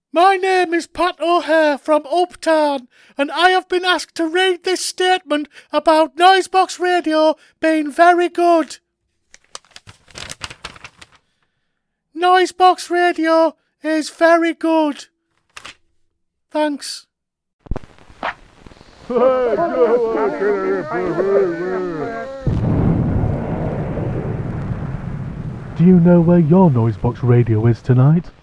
My name is Pat O'Hare from Uptown, and I have been asked to read this statement about Noisebox Radio being very good. Noisebox Radio is very good. Thanks. Do you know where your Noisebox Radio is tonight?